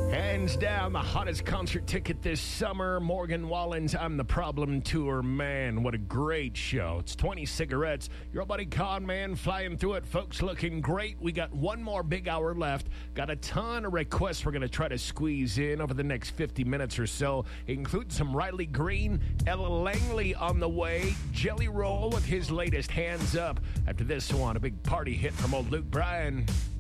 Hands down, the hottest concert ticket this summer. Morgan Wallen's I'm the Problem Tour. Man, what a great show. It's 20 cigarettes. Your buddy Con Man flying through it. Folks looking great. We got one more big hour left. Got a ton of requests we're going to try to squeeze in over the next 50 minutes or so. Include some Riley Green, Ella Langley on the way, Jelly Roll with his latest Hands Up. After this one, a big party hit from old Luke Bryan.